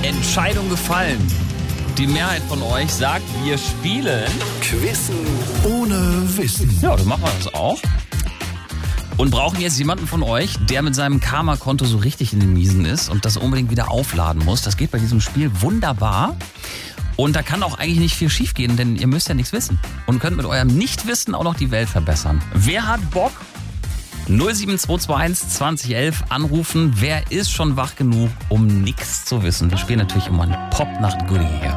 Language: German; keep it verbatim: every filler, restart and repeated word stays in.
Entscheidung gefallen. Die Mehrheit von euch sagt, wir spielen Quizzen ohne Wissen. Ja, dann machen wir das auch. Und brauchen jetzt jemanden von euch, der mit seinem Karma-Konto so richtig in den Miesen ist und das unbedingt wieder aufladen muss. Das geht bei diesem Spiel wunderbar. Und da kann auch eigentlich nicht viel schief gehen, denn ihr müsst ja nichts wissen. Und könnt mit eurem Nichtwissen auch noch die Welt verbessern. Wer hat Bock? null sieben zwei zwei eins zwanzig elf anrufen. Wer ist schon wach genug, um nichts zu wissen? Wir spielen natürlich immer eine Popnacht-Goodie hier.